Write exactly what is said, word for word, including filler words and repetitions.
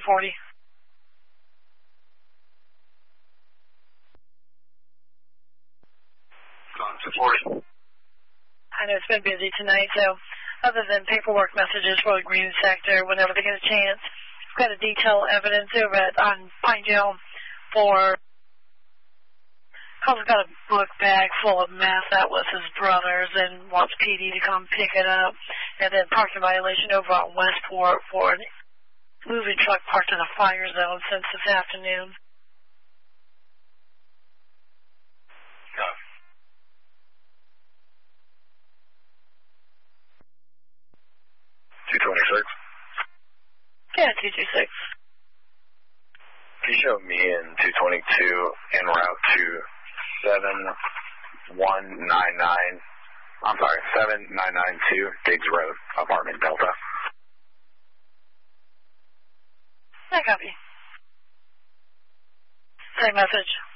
forty. Gone two forty. I know it's been busy tonight, so other than paperwork messages for the green sector, whenever they get a chance, we've got a detailed evidence over at on Pinedale for Carl's got a book bag full of meth. That was his brother's, and wants P D to come pick it up. And then parking violation over on Westport for a moving truck parked in a fire zone since this afternoon. Got two twenty-six. Yeah, two two six. Can you show me in two twenty-two en route to seven one nine nine, I'm sorry, seven nine nine two Diggs Road, apartment Delta? I copy. Same message.